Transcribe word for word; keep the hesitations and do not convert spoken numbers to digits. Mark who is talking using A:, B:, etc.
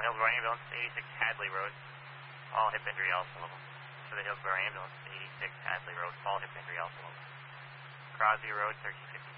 A: Hillsborough Ambulance, eighty-six Hadley Road. All hip injury also level. For the Hillsborough Ambulance, eighty-six Hadley Road, all hip injury also level. Crosby Road, thirteen fifty.